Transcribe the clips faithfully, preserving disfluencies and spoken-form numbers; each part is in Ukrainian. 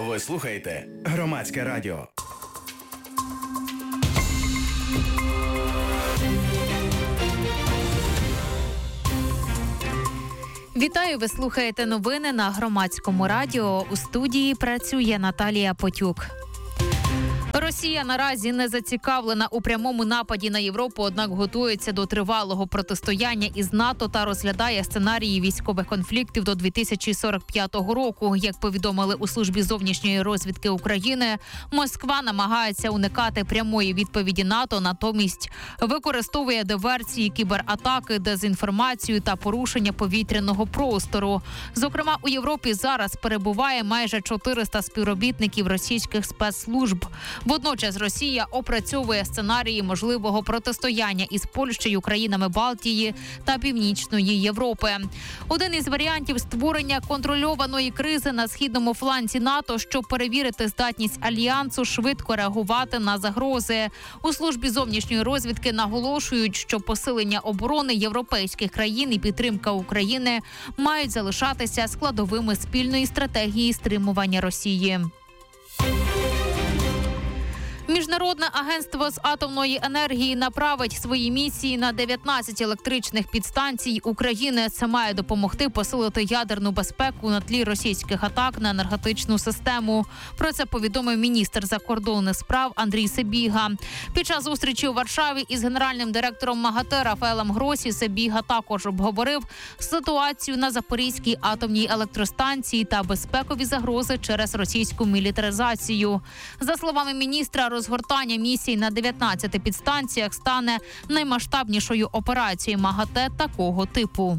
Ви слухаєте Громадське радіо. Вітаю, ви слухаєте новини на Громадському радіо. У студії працює Наталія Потюк. Росія наразі не зацікавлена у прямому нападі на Європу, однак готується до тривалого протистояння із НАТО та розглядає сценарії військових конфліктів до дві тисячі сорок п'ятого року. Як повідомили у службі зовнішньої розвідки України, Москва намагається уникати прямої відповіді НАТО, натомість використовує диверсії, кібератаки, дезінформацію та порушення повітряного простору. Зокрема, у Європі зараз перебуває майже чотириста співробітників російських спецслужб. Водночас Росія опрацьовує сценарії можливого протистояння із Польщею, країнами Балтії та Північної Європи. Один із варіантів – створення контрольованої кризи на східному фланзі НАТО, щоб перевірити здатність Альянсу швидко реагувати на загрози. У службі зовнішньої розвідки наголошують, що посилення оборони європейських країн і підтримка України мають залишатися складовими спільної стратегії стримування Росії. Міжнародне агентство з атомної енергії направить свої місії на дев'ятнадцять електричних підстанцій України. Це має допомогти посилити ядерну безпеку на тлі російських атак на енергетичну систему. Про це повідомив міністр закордонних справ Андрій Сибіга. Під час зустрічі у Варшаві із генеральним директором МАГАТЕ Рафаелем Гросі Сибіга також обговорив ситуацію на Запорізькій атомній електростанції та безпекові загрози через російську мілітаризацію. За словами міністра, розгортання місій на дев'ятнадцяти підстанціях стане наймасштабнішою операцією МАГАТЕ такого типу.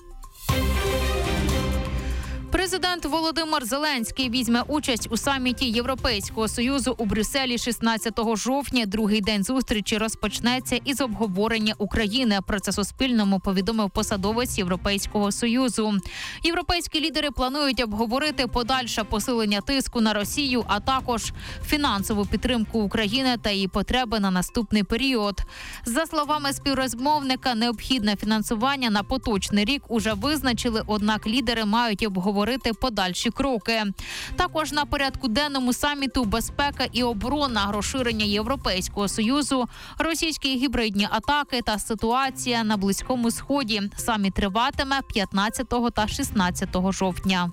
Президент Володимир Зеленський візьме участь у саміті Європейського Союзу у Брюсселі шістнадцятого жовтня. Другий день зустрічі розпочнеться із обговорення України. Про це Суспільному повідомив посадовець Європейського Союзу. Європейські лідери планують обговорити подальше посилення тиску на Росію, а також фінансову підтримку України та її потреби на наступний період. За словами співрозмовника, необхідне фінансування на поточний рік уже визначили, однак лідери мають обговорити говорити подальші кроки. Також на порядку денному саміту безпека і оборона, розширення Європейського Союзу, російські гібридні атаки та ситуація на Близькому Сході. Саміт триватиме п'ятнадцятого та шістнадцятого жовтня.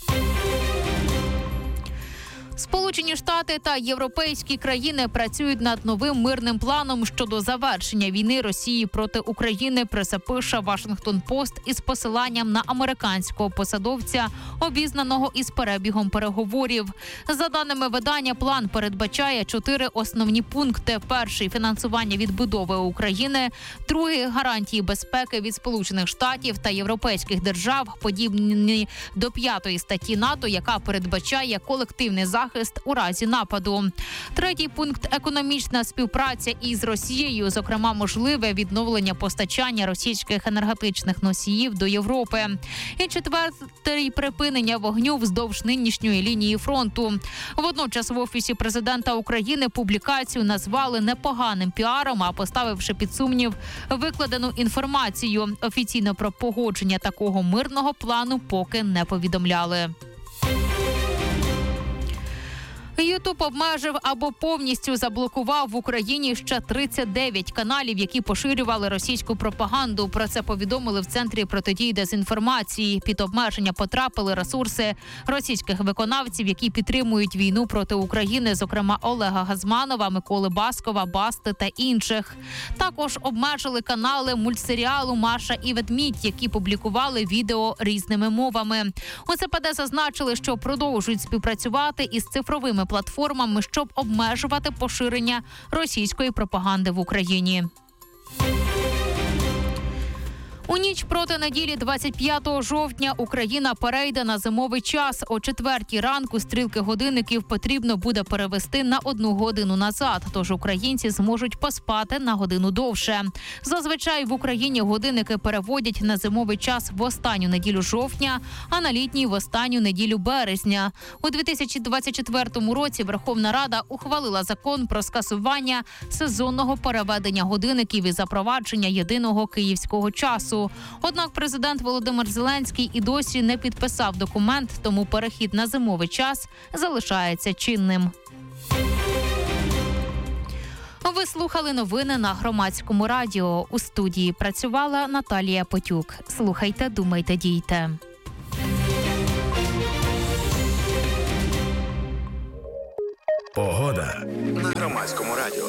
Сполучені Штати та європейські країни працюють над новим мирним планом щодо завершення війни Росії проти України, про це пише Вашингтон-Пост із посиланням на американського посадовця, обізнаного із перебігом переговорів. За даними видання, план передбачає чотири основні пункти. Перший – фінансування відбудови України. Другий – гарантії безпеки від Сполучених Штатів та європейських держав, подібні до п'ятої статті НАТО, яка передбачає колективний захист у разі нападу. Третій пункт – економічна співпраця із Росією, зокрема можливе відновлення постачання російських енергетичних носіїв до Європи. І четвертий – припинення вогню вздовж нинішньої лінії фронту. Водночас в Офісі президента України публікацію назвали непоганим піаром, а поставивши під сумнів викладену інформацію. Офіційно про погодження такого мирного плану поки не повідомляли. Ютуб обмежив або повністю заблокував в Україні ще тридцять дев'ять каналів, які поширювали російську пропаганду. Про це повідомили в Центрі протидії дезінформації. Під обмеження потрапили ресурси російських виконавців, які підтримують війну проти України, зокрема Олега Газманова, Миколи Баскова, Басти та інших. Також обмежили канали мультсеріалу «Маша і ведмідь», які публікували відео різними мовами. У Це Пе Де зазначили, що продовжують співпрацювати із цифровими платформами, щоб обмежувати поширення російської пропаганди в Україні. У ніч проти неділі двадцять п'ятого жовтня Україна перейде на зимовий час. О четвертій ранку стрілки годинників потрібно буде перевести на одну годину назад, тож українці зможуть поспати на годину довше. Зазвичай в Україні годинники переводять на зимовий час в останню неділю жовтня, а на літній – в останню неділю березня. У дві тисячі двадцять четвертому році Верховна Рада ухвалила закон про скасування сезонного переведення годинників і запровадження єдиного київського часу. коронавірусу. Однак президент Володимир Зеленський і досі не підписав документ, тому перехід на зимовий час залишається чинним. Ви слухали новини на Громадському радіо. У студії працювала Наталія Потюк. Слухайте, думайте, дійте. Погода на Громадському радіо.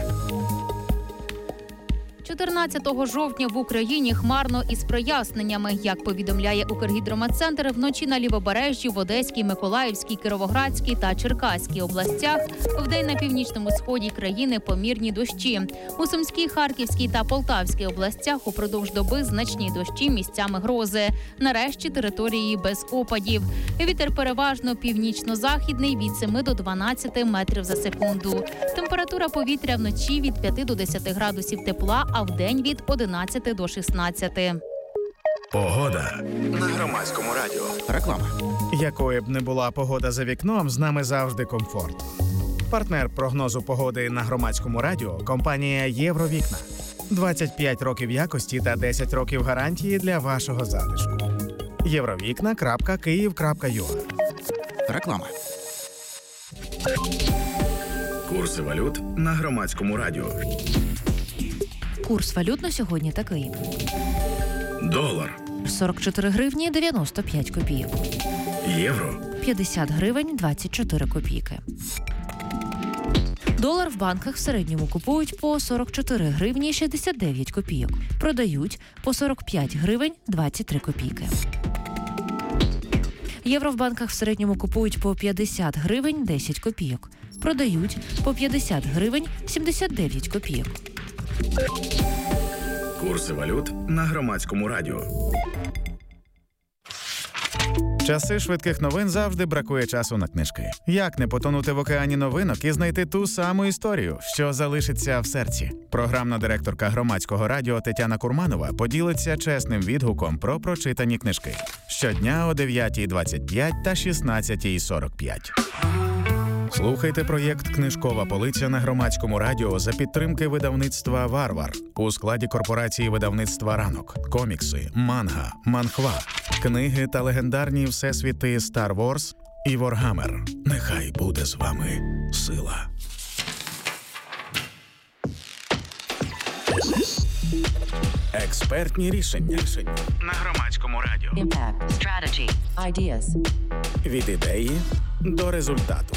чотирнадцятого жовтня в Україні хмарно із проясненнями. Як повідомляє Укргідрометцентр, вночі на Лівобережжі, в Одеській, Миколаївській, Кіровоградській та Черкаській областях, вдень на північному сході країни помірні дощі. У Сумській, Харківській та Полтавській областях упродовж доби значні дощі, місцями грози. Нарешті території без опадів. Вітер переважно північно-західний від семи до дванадцяти метрів за секунду. Температура повітря вночі від п'яти до десяти градусів тепла, а вдень від одинадцяти до шістнадцяти. Погода на Громадському радіо. Реклама. Якою б не була погода за вікном, з нами завжди комфорт. Партнер прогнозу погоди на Громадському радіо – компанія «Євровікна». двадцять п'ять років якості та десять років гарантії для вашого затишку. євровікна крапка київ крапка ю а. Реклама. Курси валют на Громадському радіо. Курс валют на сьогодні такий. Долар, сорок чотири гривні дев'яносто п'ять копійок. євро, п'ятдесят гривень двадцять чотири копійки. Долар в банках в середньому купують по сорок чотири гривні шістдесят дев'ять копійок. Продають по сорок п'ять гривень двадцять три копійки. Євро в банках в середньому купують по п'ятдесят гривень десять копійок. Продають по п'ятдесят гривень сімдесят дев'ять копійок. курси валют на Громадському радіо. В часи швидких новин завжди бракує часу на книжки. Як не потонути в океані новинок і знайти ту саму історію, що залишиться в серці? Програмна директорка Громадського радіо Тетяна Курманова поділиться чесним відгуком про прочитані книжки. Щодня о дев'ятій двадцять п'ять та шістнадцятій сорок п'ять. Слухайте проєкт «Книжкова полиця» на Громадському радіо за підтримки видавництва «Варвар» у складі корпорації видавництва «Ранок». Комікси, манга, манхва, книги та легендарні всесвіти Star Wars і Warhammer. Нехай буде з вами сила. Експертні рішення на Громадському радіо. Impact, strategy, ideas. Від ідеї до результату.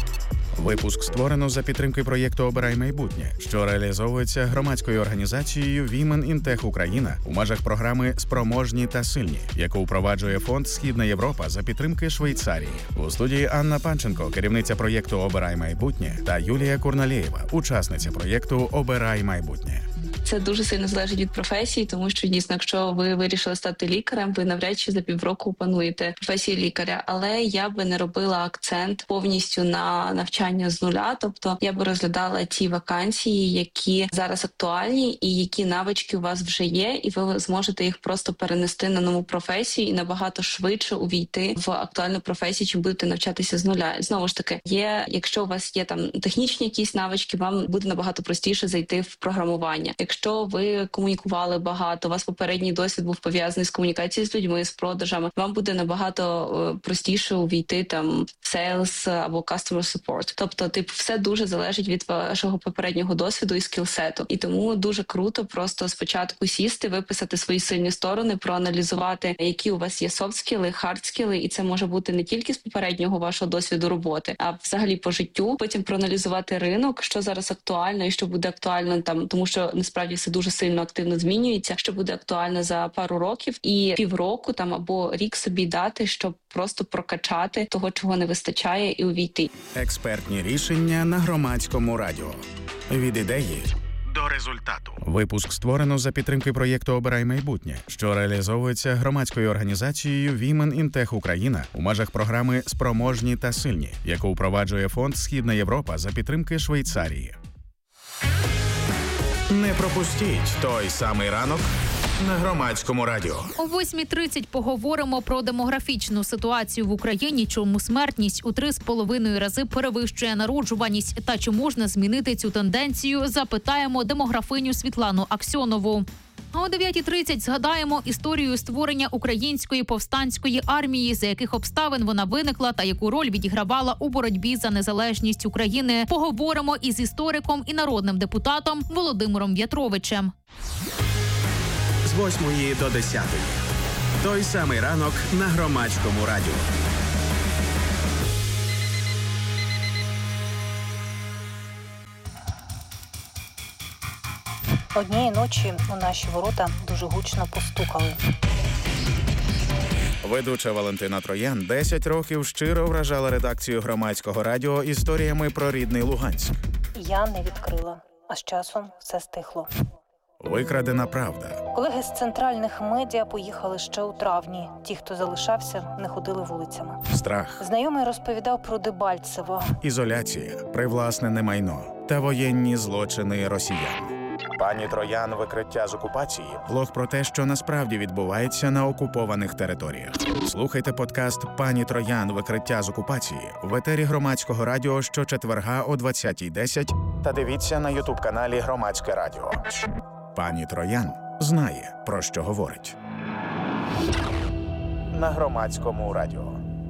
Випуск створено за підтримки проєкту «Обирай майбутнє», що реалізовується громадською організацією Women in Tech Україна у межах програми «Спроможні та сильні», яку впроваджує фонд «Східна Європа» за підтримки Швейцарії. У студії Анна Панченко, керівниця проєкту «Обирай майбутнє», та Юлія Курналєєва, учасниця проєкту «Обирай майбутнє». Це дуже сильно залежить від професії, тому що дійсно, якщо ви вирішили стати лікарем, ви навряд чи за півроку опануєте професію лікаря. Але я би не робила акцент повністю на навчання з нуля. Тобто я би розглядала ті вакансії, які зараз актуальні, і які навички у вас вже є, і ви зможете їх просто перенести на нову професію і набагато швидше увійти в актуальну професію, чим будете навчатися з нуля. Знову ж таки, є, якщо у вас є там технічні якісь навички, вам буде набагато простіше зайти в програмування. Якщо ви комунікували багато, у вас попередній досвід був пов'язаний з комунікацією з людьми, з продажами, вам буде набагато простіше увійти там в sales або customer support. Тобто, типу, все дуже залежить від вашого попереднього досвіду і скілсету. І тому дуже круто просто спочатку сісти, виписати свої сильні сторони, проаналізувати, які у вас є софт-скіли, хард-скіли, і це може бути не тільки з попереднього вашого досвіду роботи, а взагалі по життю. Потім проаналізувати ринок, що зараз актуально і що буде актуально там, тому що насправді все дуже сильно активно змінюється, що буде актуально за пару років, і півроку там або рік собі дати, щоб просто прокачати того, чого не вистачає, і увійти. Експертні рішення на Громадському радіо. Від ідеї до результату. Випуск створено за підтримки проєкту «Обирай майбутнє», що реалізовується громадською організацією Women in Tech Україна у межах програми «Спроможні та сильні», яку впроваджує фонд «Східна Європа» за підтримки Швейцарії. Не пропустіть той самий ранок на Громадському радіо. О восьмій тридцять поговоримо про демографічну ситуацію в Україні, чому смертність у три з половиною рази перевищує народжуваність та чи можна змінити цю тенденцію, запитаємо демографиню Світлану Аксьонову. А о дев'ятій тридцять згадаємо історію створення української повстанської армії, за яких обставин вона виникла та яку роль відігравала у боротьбі за незалежність України. Поговоримо із істориком і народним депутатом Володимиром В'ятровичем. З восьмої до десятої. Той самий ранок на Громадському радіо. Однієї ночі у наші ворота дуже гучно постукали. Ведуча Валентина Троян десять років щиро вражала редакцію Громадського радіо історіями про рідний Луганськ. Я не відкрила, а з часом все стихло. Викрадена правда. Колеги з центральних медіа поїхали ще у травні. Ті, хто залишався, не ходили вулицями. Страх. Знайомий розповідав про Дебальцево. Ізоляція, привласнене майно та воєнні злочини росіян. Пані Троян. Викриття з окупації. Влог про те, що насправді відбувається на окупованих територіях. Слухайте подкаст «Пані Троян. Викриття з окупації» в етері Громадського радіо щочетверга о двадцятій десять та дивіться на ютуб-каналі Громадське радіо. Пані Троян знає, про що говорить. На Громадському радіо.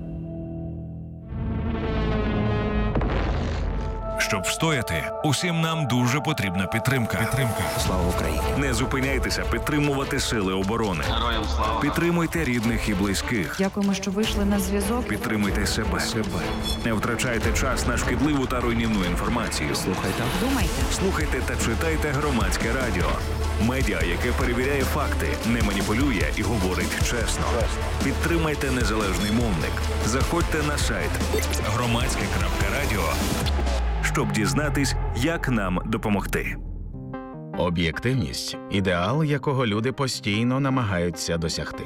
Щоб встояти, усім нам дуже потрібна підтримка. Підтримка. Слава Україні! Не зупиняйтеся підтримувати сили оборони. Героям слава! Підтримуйте рідних і близьких. Дякуємо, що вийшли на зв'язок. Підтримуйте себе. себе. Не втрачайте час на шкідливу та руйнівну інформацію. Слухайте. Думайте. Слухайте та читайте Громадське радіо. Медіа, яке перевіряє факти, не маніпулює і говорить чесно. Підтримайте незалежний мовник. Заходьте на сайт громадське крапка радіо, щоб дізнатись, як нам допомогти. Об'єктивність – ідеал, якого люди постійно намагаються досягти.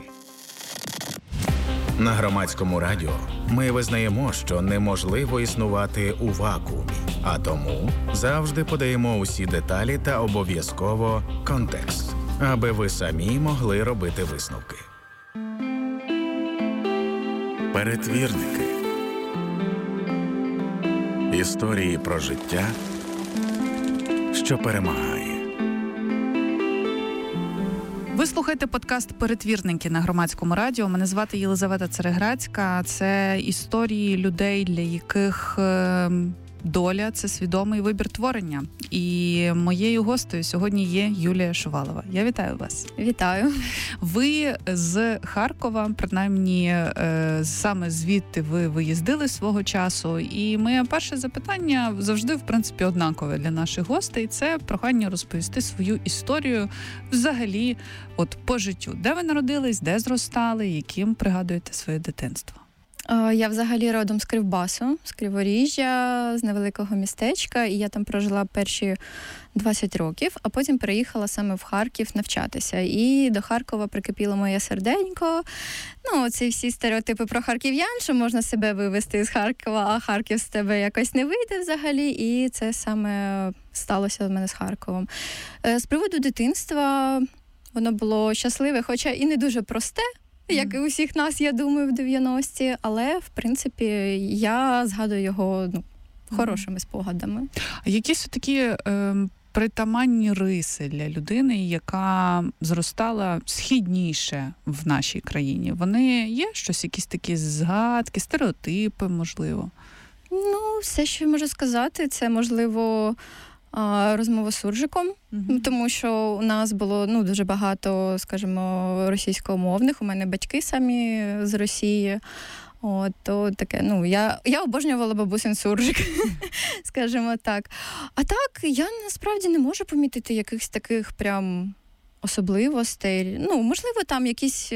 На Громадському радіо ми визнаємо, що неможливо існувати у вакуумі, а тому завжди подаємо усі деталі та обов'язково контекст, аби ви самі могли робити висновки. Перетвірники. Історії про життя, що перемагає. Ви слухаєте подкаст «Перетвірники» на Громадському радіо. Мене звати Єлизавета Цереграцька. Це історії людей, для яких е, доля – це свідомий вибір творення. І моєю гостею сьогодні є Юлія Шувалова. Я вітаю вас. Вітаю. Ви з Харкова, принаймні е, саме звідти ви виїздили свого часу. І моє перше запитання завжди, в принципі, однакове для наших гостей. Це прохання розповісти свою історію взагалі от по життю. Де ви народились, де зростали, яким пригадуєте своє дитинство? Я взагалі родом з Кривбасу, з Криворіжжя, з невеликого містечка, і я там прожила перші двадцять років, а потім переїхала саме в Харків навчатися. І до Харкова прикипіло моє серденько. Ну, ці всі стереотипи про харків'ян, що можна себе вивезти з Харкова, а Харків з тебе якось не вийде взагалі. І це саме сталося в мене з Харковом. З приводу дитинства воно було щасливе, хоча і не дуже просте, як і у всіх нас, я думаю, в дев'яності, але, в принципі, я згадую його ну, хорошими спогадами. А якісь такі е, притаманні риси для людини, яка зростала східніше в нашій країні? Вони є щось, якісь такі згадки, стереотипи, можливо? Ну, все, що я можу сказати, це, можливо, розмова з суржиком, mm-hmm. тому що у нас було ну, дуже багато, скажімо, російськомовних. У мене батьки самі з Росії. От, то таке, ну, я, я обожнювала бабусин суржик, скажімо так. А так, я насправді не можу помітити якихось таких прям особливостей. Ну, можливо, там якісь,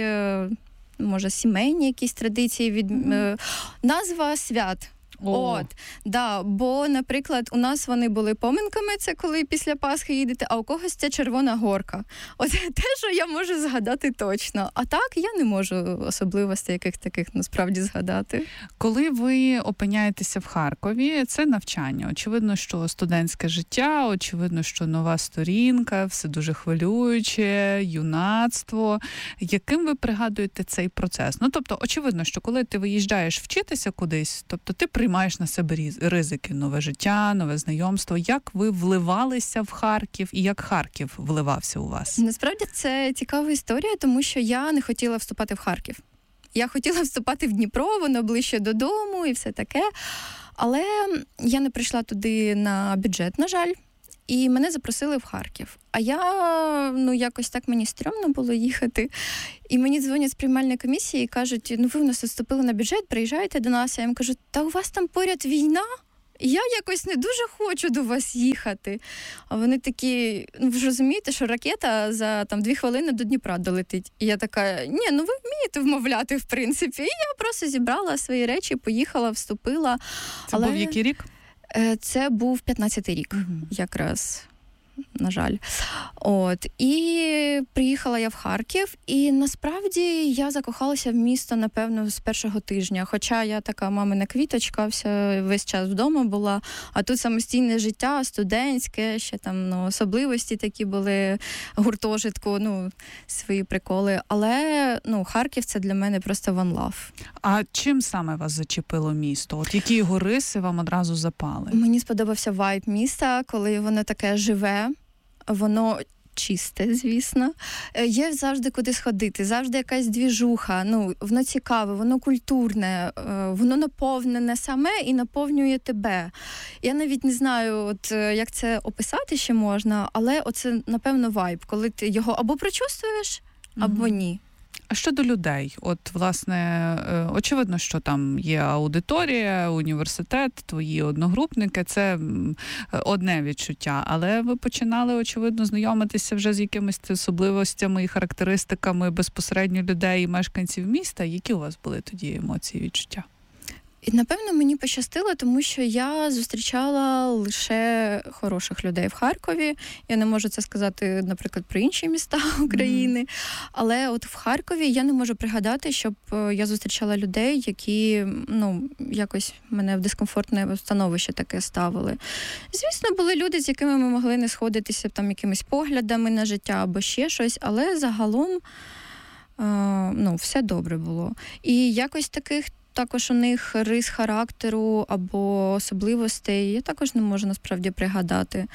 може, сімейні якісь традиції, від... mm-hmm. назва свят. О. От, да, бо, наприклад, у нас вони були поминками, це коли після Пасхи їдете, а у когось це Червона горка. От те, що я можу згадати точно. А так, я не можу особливостей яких таких насправді згадати. Коли ви опиняєтеся в Харкові, це навчання. Очевидно, що студентське життя, очевидно, що нова сторінка, все дуже хвилююче, юнацтво. Яким ви пригадуєте цей процес? Ну, тобто, очевидно, що коли ти виїжджаєш вчитися кудись, тобто ти приймаєш приймаєш на себе ризики, нове життя, нове знайомство. Як ви вливалися в Харків і як Харків вливався у вас? Насправді це цікава історія, тому що я не хотіла вступати в Харків. Я хотіла вступати в Дніпро, воно ближче додому і все таке. Але я не прийшла туди на бюджет, на жаль, і мене запросили в Харків. А я, ну, якось так мені стрьомно було їхати. І мені дзвонять з приймальної комісії і кажуть, ну, ви у нас вступили на бюджет, приїжджайте до нас. А я їм кажу, та у вас там поряд війна? Я якось не дуже хочу до вас їхати. А вони такі, ну ви ж розумієте, що ракета за там дві хвилини до Дніпра долетить. І я така, ні, ну ви вмієте вмовляти, в принципі. І я просто зібрала свої речі, поїхала, вступила. Це Але... був який рік? Це був п'ятнадцятий рік, угу. якраз. На жаль. От. І приїхала я в Харків, і насправді я закохалася в місто, напевно, з першого тижня. Хоча я така мамина квіточка, вся, весь час вдома була, а тут самостійне життя, студентське, ще там ну, особливості такі були, гуртожитку, ну, свої приколи. Але ну, Харків – це для мене просто one love. А чим саме вас зачепило місто? От які його риси вам одразу запали? Мені сподобався вайб міста, коли воно таке живе. Воно чисте, звісно. Є завжди куди сходити, завжди якась двіжуха. Ну, воно цікаве, воно культурне, воно наповнене саме і наповнює тебе. Я навіть не знаю, от як це описати ще можна, але оце, напевно, вайб, коли ти його або прочувствуєш, або ні. А щодо людей, от, власне, очевидно, що там є аудиторія, університет, твої одногрупники, це одне відчуття, але ви починали, очевидно, знайомитися вже з якимись особливостями і характеристиками безпосередньо людей і мешканців міста. Які у вас були тоді емоції, відчуття? І, напевно, мені пощастило, тому що я зустрічала лише хороших людей в Харкові. Я не можу це сказати, наприклад, про інші міста України. Mm. Але от в Харкові я не можу пригадати, щоб я зустрічала людей, які, ну, якось мене в дискомфортне становище таке ставили. Звісно, були люди, з якими ми могли не сходитися там якимись поглядами на життя або ще щось, але загалом, е, ну, все добре було. І якось таких також у них рис характеру або особливостей я також не можу насправді пригадати.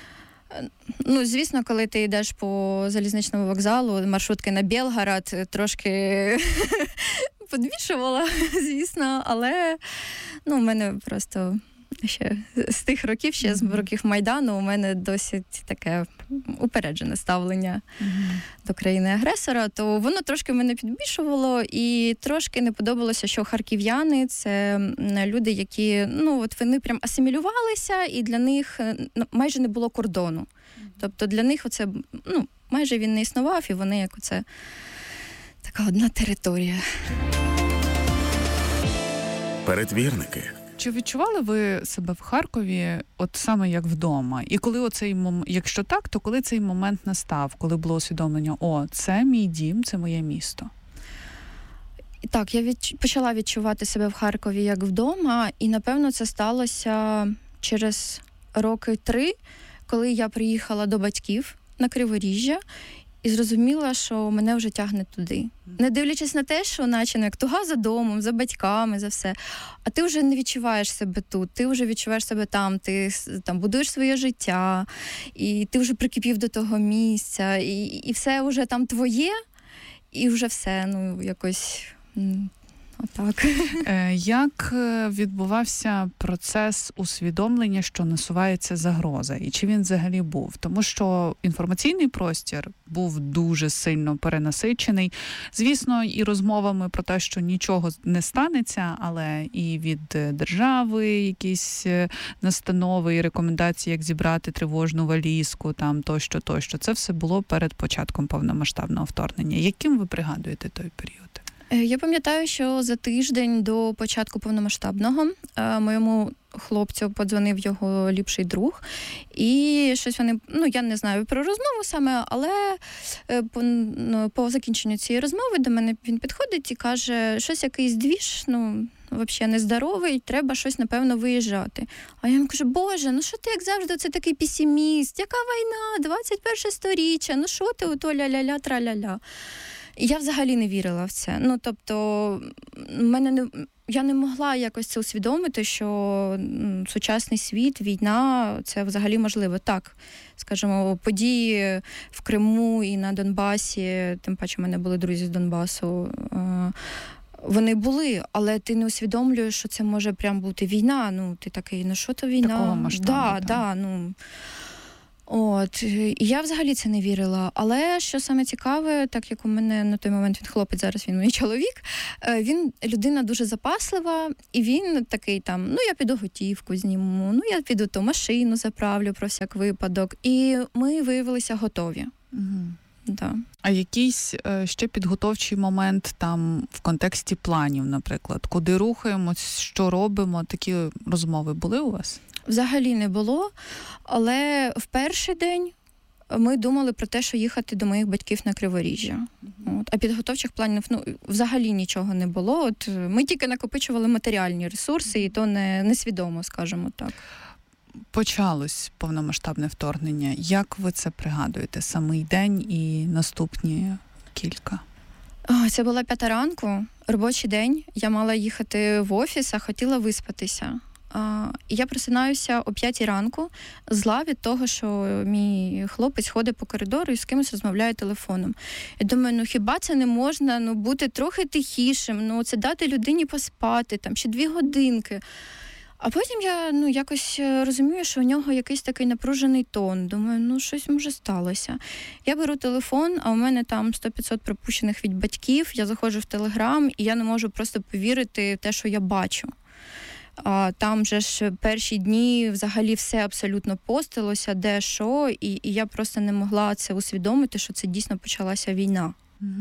Ну, звісно, коли ти йдеш по залізничному вокзалу, маршрутки на Белгород, трошки подвішувала, звісно, але ну, в мене просто ще з тих років, ще з років Майдану, у мене досить таке упереджене ставлення mm-hmm. до країни-агресора, то воно трошки мене підбільшувало і трошки не подобалося, що харків'яни – це люди, які, ну, от вони прям асимілювалися, і для них майже не було кордону. Mm-hmm. Тобто для них оце, ну, майже він не існував, і вони як оце така одна територія. Перетвірники. Чи відчували ви себе в Харкові от саме як вдома? І коли оцей момент, якщо так, то коли цей момент настав, коли було усвідомлення, о, це мій дім, це моє місто? Так, я відч... почала відчувати себе в Харкові як вдома, і, напевно, це сталося через роки три, коли я приїхала до батьків на Криворіжжя, і зрозуміла, що мене вже тягне туди. Не дивлячись на те, що наче ну, як туга за домом, за батьками, за все. А ти вже не відчуваєш себе тут, ти вже відчуваєш себе там, ти там будуєш своє життя, і ти вже прикипів до того місця, і, і все вже там твоє, і вже все, ну, якось... Отак. Як відбувався процес усвідомлення, що насувається загроза? І чи він взагалі був? Тому що інформаційний простір був дуже сильно перенасичений. Звісно, і розмовами про те, що нічого не станеться, але і від держави якісь настанови і рекомендації, як зібрати тривожну валізку, там тощо, тощо. Це все було перед початком повномасштабного вторгнення. Яким ви пригадуєте той період? Я пам'ятаю, що за тиждень до початку повномасштабного моєму хлопцю подзвонив його ліпший друг, і щось вони, ну я не знаю про розмову саме, але по, по закінченню цієї розмови до мене він підходить і каже, щось якийсь двіж, ну взагалі нездоровий, треба щось, напевно, виїжджати. А я йому кажу, боже, ну що ти, як завжди, це такий песиміст, яка війна, двадцять перше сторіччя, ну що ти, ото ля-ля-ля, тра-ля-ля. І я взагалі не вірила в це. Ну, тобто, мене не... я не могла якось це усвідомити, що м, сучасний світ, війна, це взагалі можливо. Так, скажімо, події в Криму і на Донбасі, тим паче в мене були друзі з Донбасу, е, вони були, але ти не усвідомлюєш, що це може прям бути війна. Ну, ти такий, ну що то війна? Такого масштабу, да, так. да, ну... От, і я взагалі це не вірила. Але що саме цікаве, так як у мене на той момент він хлопець, зараз він мій чоловік, він людина дуже запаслива, і він такий там, ну я піду готівку зніму, ну я піду то машину заправлю про всяк випадок. І ми виявилися готові. Угу. Да. А якийсь е, ще підготовчий момент там в контексті планів, наприклад, куди рухаємось, що робимо, такі розмови були у вас? Взагалі не було, але в перший день ми думали про те, що їхати до моїх батьків на Криворіжжя. Mm-hmm. От. А підготовчих планів ну, взагалі нічого не було. От, ми тільки накопичували матеріальні ресурси, і то не, несвідомо, скажімо так. Почалось повномасштабне вторгнення. Як ви це пригадуєте? Самий день і наступні кілька? О, це була п'ята ранку, робочий день. Я мала їхати в офіс, а хотіла виспатися. Uh, і я просинаюся о п'ятій ранку, зла від того, що мій хлопець ходить по коридору і з кимось розмовляє телефоном. Я думаю, ну хіба це не можна ну, бути трохи тихішим, ну це дати людині поспати, там ще дві годинки. А потім я ну, якось розумію, що у нього якийсь такий напружений тон. Думаю, ну щось може сталося. Я беру телефон, а у мене там сто-п'ятсот пропущених від батьків, я заходжу в Телеграм, і я не можу просто повірити в те, що я бачу. А, там же ж перші дні взагалі все абсолютно постилося, де що, і, і я просто не могла це усвідомити, що це дійсно почалася війна. Угу.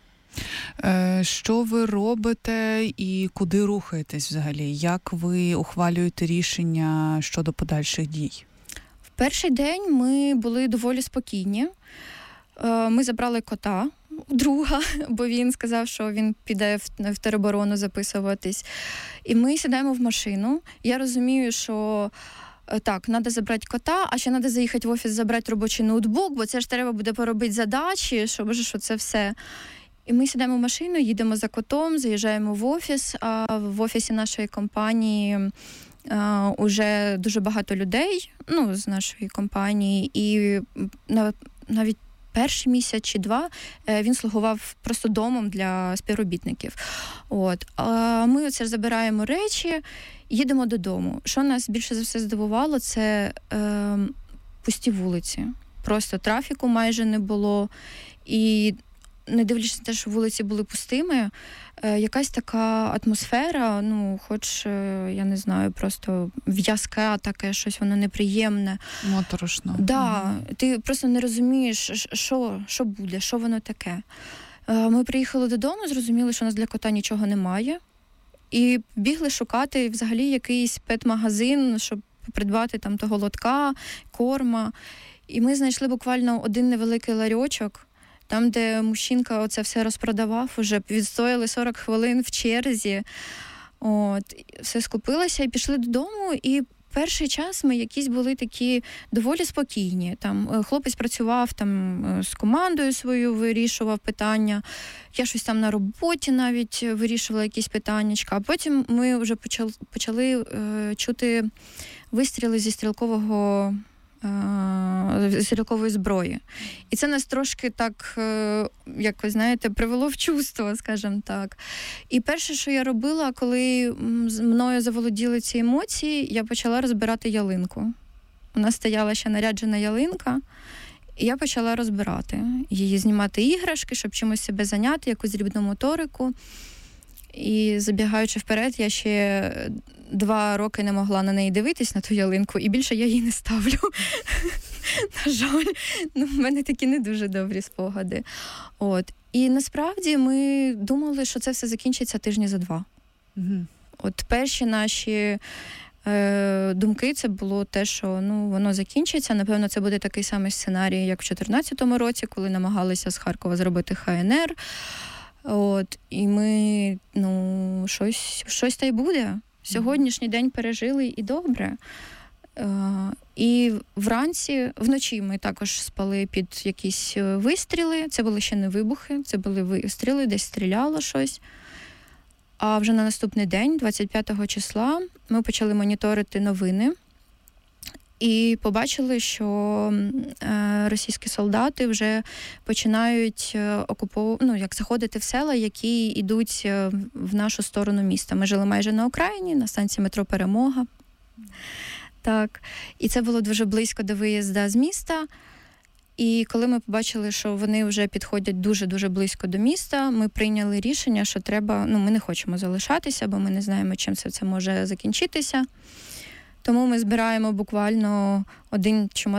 Е, що ви робите і куди рухаєтесь взагалі? Як ви ухвалюєте рішення щодо подальших дій? В перший день ми були доволі спокійні. Е, ми забрали кота, друга, бо він сказав, що він піде в, в тероборону записуватись. І ми сідаємо в машину. Я розумію, що так, треба забрати кота, а ще треба заїхати в офіс, забрати робочий ноутбук, бо це ж треба буде поробити задачі, щоб що це все. І ми сідаємо в машину, їдемо за котом, заїжджаємо в офіс, а в офісі нашої компанії а, уже дуже багато людей, ну, з нашої компанії, і навіть перший місяць чи два він слугував просто домом для співробітників. От. А ми оце забираємо речі, їдемо додому. Що нас більше за все здивувало, це е, пусті вулиці. Просто трафіку майже не було. І не дивлячись на те, що вулиці були пустими, е, якась така атмосфера, ну, хоч, е, я не знаю, просто в'язке таке, щось воно неприємне. Моторошно. Да, угу. Ти просто не розумієш, що, що буде, що воно таке. Е, ми приїхали додому, зрозуміли, що у нас для кота нічого немає. І бігли шукати взагалі якийсь пет-магазин, щоб придбати там того лотка, корма. І ми знайшли буквально один невеликий ларьочок, там, де мужчинка оце все розпродавав, уже відстояли сорок хвилин в черзі. От, все скупилося і пішли додому, і перший час ми якісь були такі доволі спокійні. Там хлопець працював там з командою свою, вирішував питання. Я щось там на роботі навіть вирішувала якісь питаннячка. А потім ми вже почали, почали е, чути вистріли зі стрілкового стрілкової зброї. І це нас трошки так, як ви знаєте, привело в чувство, скажімо так. І перше, що я робила, коли мною заволоділи ці емоції, я почала розбирати ялинку. У нас стояла ще наряджена ялинка, і я почала розбирати її, знімати іграшки, щоб чимось себе зайняти, якусь дрібну моторику. І забігаючи вперед, я ще два роки не могла на неї дивитись, на ту ялинку, і більше я її не ставлю. На жаль, ну, в мене такі не дуже добрі спогади. От. І насправді ми думали, що це все закінчиться тижні за два. Угу. От перші наші е, думки, це було те, що ну, воно закінчиться. Напевно, це буде такий самий сценарій, як в чотирнадцятому році, коли намагалися з Харкова зробити ха ен ер. От, і ми, ну, щось, щось та й буде. Сьогоднішній день пережили і добре. І вранці, вночі ми також спали під якісь вистріли. Це були ще не вибухи, це були вистріли, десь стріляло щось. А вже на наступний день, двадцять п'ятого числа, ми почали моніторити новини і побачили, що російські солдати вже починають окупов... ну, як заходити в села, які йдуть в нашу сторону міста. Ми жили майже на окраїні, на станції метро «Перемога». Так, і це було дуже близько до виїзду з міста. І коли ми побачили, що вони вже підходять дуже-дуже близько до міста, ми прийняли рішення, що треба, ну, ми не хочемо залишатися, бо ми не знаємо, чим це, це може закінчитися. Тому ми збираємо буквально один чемодан